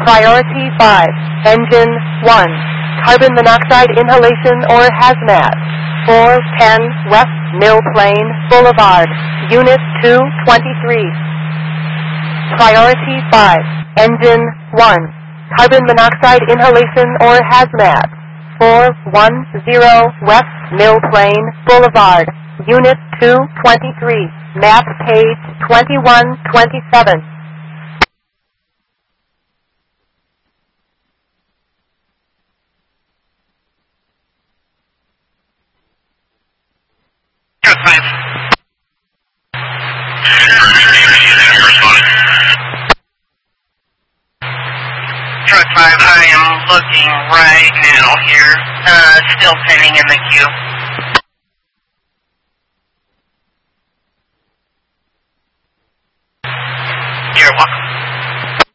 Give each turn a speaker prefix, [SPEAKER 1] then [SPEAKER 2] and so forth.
[SPEAKER 1] Priority 5, Engine 1, carbon monoxide inhalation or hazmat. 410 West Mill Plain Boulevard, Unit 223. Priority 5, Engine 1, carbon monoxide inhalation or hazmat. 410 West Mill Plain Boulevard, Unit 223, map page 2127.
[SPEAKER 2] Truck 5, I am looking right now here. Still pending in the queue. You're welcome.